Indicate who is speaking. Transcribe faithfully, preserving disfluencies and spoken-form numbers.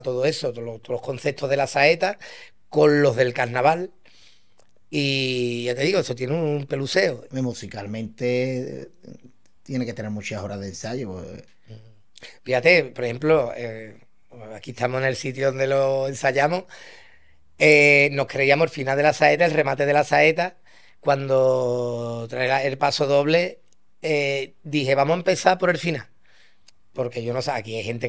Speaker 1: todo eso, todos los, todos los conceptos de la saeta con los del carnaval. Y ya te digo, eso tiene un peluseo.
Speaker 2: Musicalmente eh, tiene que tener muchas horas de ensayo. eh.
Speaker 1: Fíjate, por ejemplo, eh, aquí estamos en el sitio donde lo ensayamos. Eh, nos creíamos el final de la saeta, el remate de la saeta. Cuando trae la- el paso doble, eh, dije, vamos a empezar por el final. Porque yo no sé, aquí hay gente